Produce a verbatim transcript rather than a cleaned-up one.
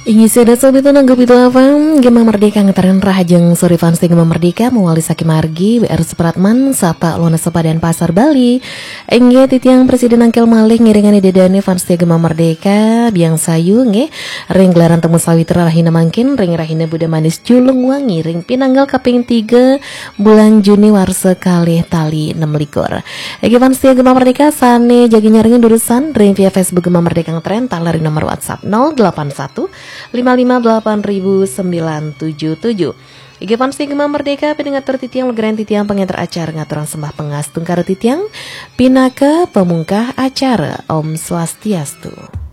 Ingi seda sobi itu nanggup itu apa? Gema Merdeka ngetaran rahajeng sore fans Gema Merdeka mewali Saki Margi W R Supratman Sapa Lona Sepadan Pasar Bali. Engge titiang Presiden Angkel Malik ngiringan dedane fans Gema Merdeka biang sayu nge ring gelaran temu sawitra rahina mangkin ring rahina Buda Manis Julung Wangi ring pinanggal kaping tiga bulan Juni warse kalih tali enam likur. Ege fans Gema Merdeka sane jagi nyaringin durusan ring via Facebook Gema Merdeka ngetren talari nomor WhatsApp nol delapan satu lima lima delapan nol sembilan tujuh tujuh. Ige Fansi Gema Merdeka pendengar titiang legeran titiang pengantar acara ngaturang sembah pengastung karo titiang pinaka pemungkah acara Om Swastiastu.